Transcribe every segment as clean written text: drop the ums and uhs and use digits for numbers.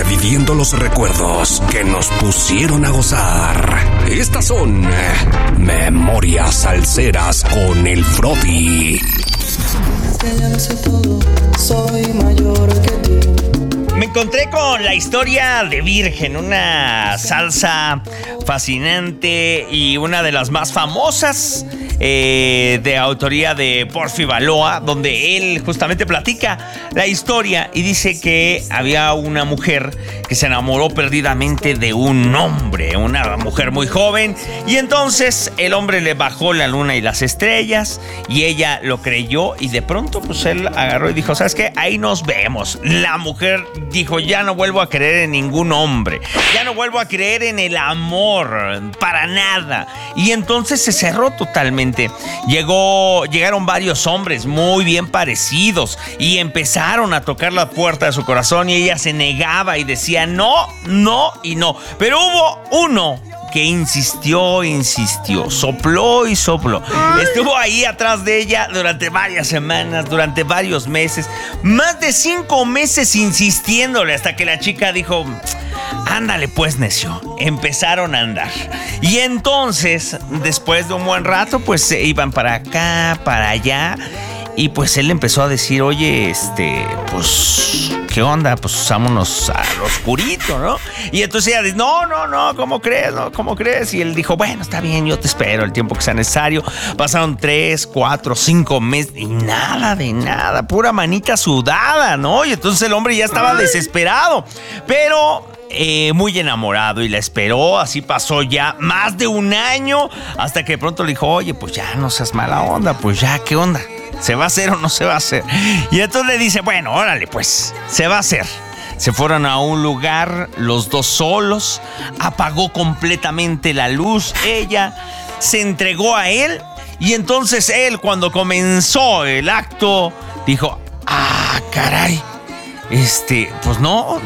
reviviendo los recuerdos que nos pusieron a gozar. Estas son Memorias Salseras con el Frodi. Que ya lo sé todo, soy mayor que tú. Me encontré con la historia de Virgen, una salsa fascinante y una de las más famosas de autoría de Porfi Baloa, donde él justamente platica la historia y dice que había una mujer que se enamoró perdidamente de un hombre, una mujer muy joven, y entonces el hombre le bajó la luna y las estrellas y ella lo creyó, y de pronto pues él agarró y dijo, ¿sabes qué? Ahí nos vemos. La mujer dijo, ya no vuelvo a creer en ningún hombre, ya no vuelvo a creer en el amor, para nada. Y entonces se cerró totalmente. Llegaron varios hombres muy bien parecidos y empezaron a tocar la puerta de su corazón, y ella se negaba y decía no, no y no. Pero hubo uno que insistió, sopló y sopló. Estuvo ahí atrás de ella durante varias semanas, durante varios meses, más de 5 meses insistiéndole, hasta que la chica dijo, ándale pues, necio. Empezaron a andar. Y entonces, después de un buen rato, pues se iban para acá, para allá. Y pues él empezó a decir, oye, pues, ¿qué onda? Pues vámonos al oscurito, ¿no? Y entonces ella dice, no, ¿cómo crees? No, ¿cómo crees? Y él dijo, bueno, está bien, yo te espero el tiempo que sea necesario. Pasaron 3, 4, 5 meses y nada de nada, pura manita sudada, ¿no? Y entonces el hombre ya estaba desesperado, pero muy enamorado, y la esperó. Así pasó ya más de un año, hasta que de pronto le dijo, oye, pues ya no seas mala onda, pues ya, ¿qué onda? ¿Se va a hacer o no se va a hacer? Y entonces le dice, bueno, órale pues, se va a hacer. Se fueron a un lugar, los dos solos, apagó completamente la luz, ella se entregó a él, y entonces él, cuando comenzó el acto, dijo, caray, pues no.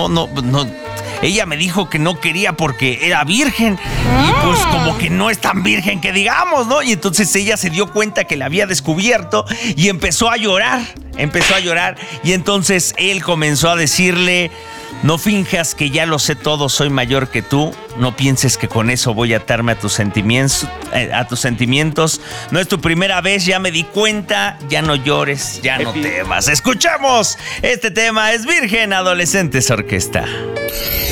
Ella me dijo que no quería porque era virgen, y pues como que no es tan virgen que digamos, ¿no? Y entonces ella se dio cuenta que la había descubierto y empezó a llorar, y entonces él comenzó a decirle, no finjas que ya lo sé todo, soy mayor que tú, no pienses que con eso voy a atarme a tus sentimientos, no es tu primera vez, ya me di cuenta, ya no llores, ya no temas. Escuchemos este tema, es Virgen, Adolescentes Orquesta.